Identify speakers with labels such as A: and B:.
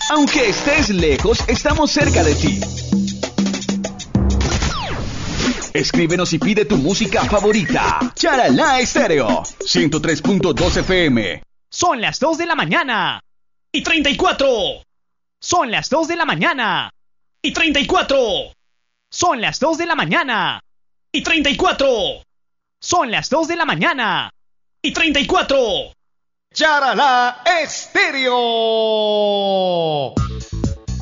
A: Aunque estés lejos, estamos cerca de ti. Escríbenos y pide tu música favorita. Charalá Estéreo, 103.2 FM.
B: Son las 2 de la mañana y 34. Son las 2 de la mañana y 34. Son las 2 de la mañana y 34. Son las 2 de la mañana y 34.
C: Charalá Estéreo.